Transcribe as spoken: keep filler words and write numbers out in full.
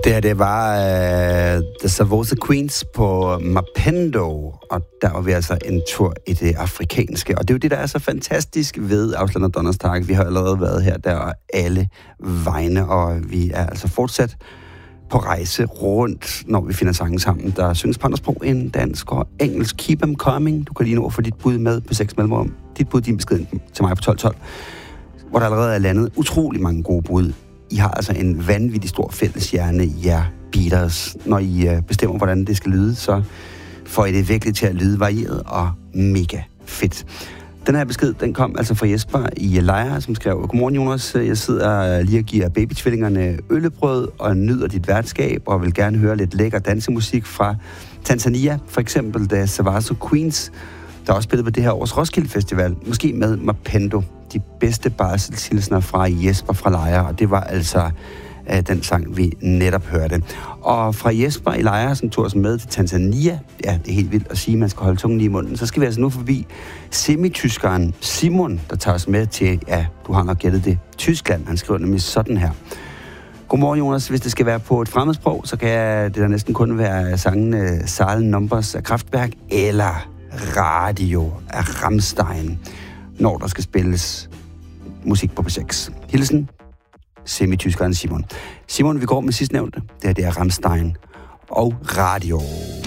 Det her, det var uh, The Savosa Queens på Mapendo, og der var vi altså en tur i det afrikanske. Og det er jo det, der er så fantastisk ved Ausland og Donnerstag. Vi har allerede været her, der og alle vegne, og vi er altså fortsat på rejse rundt, når vi finder sange sammen, der synges på andre sprog end dansk og engelsk. Keep them coming. Du kan lige nå at få dit bud med på seks mellemrum. Dit bud, din besked til mig på tolv tolv, hvor der allerede er landet utrolig mange gode bud. I har altså en vanvittig stor fælleshjerne, jer beaters. Når I øh, bestemmer, hvordan det skal lyde, så får I det virkelig til at lyde varieret og mega fedt. Den her besked, den kom altså fra Jesper i Lejre, som skrev: Godmorgen, Jonas. Jeg sidder lige og giver babytvillingerne øllebrød og nyder dit værtskab, og vil gerne høre lidt lækker dansemusik fra Tanzania. For eksempel The Savosa Queens, der også spillet på det her års Roskilde Festival. Måske med Mapendo. De bedste barselshilsner fra Jesper fra Lejre, og det var altså uh, den sang, vi netop hørte. Og fra Jesper i Lejre, som tog os med til Tanzania, ja, det er helt vildt at sige, at man skal holde tungen lige i munden, så skal vi altså nu forbi semityskeren Simon, der tager os med til, ja, du har nok gættet det, Tyskland. Han skriver nemlig sådan her: Godmorgen, Jonas. Hvis det skal være på et fremmedsprog, så kan det da næsten kun være sangene Silent Numbers af Kraftwerk eller Radio af Rammstein, når der skal spilles musik på P seks. Hilsen, semityskeren Simon. Simon, vi går med sidstnævnte. Det her, det er Rammstein og Radio.